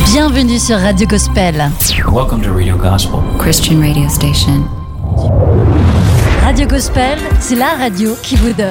Bienvenue sur Radio Gospel. Welcome to Radio Gospel, Christian radio station. Radio Gospel, c'est la radio qui vous donne